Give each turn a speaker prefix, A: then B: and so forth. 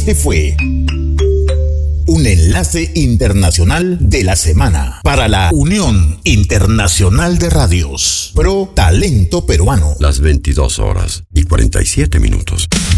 A: Este fue un enlace internacional de la semana para la Unión Internacional de Radios Pro Talento Peruano.
B: Las 22:47.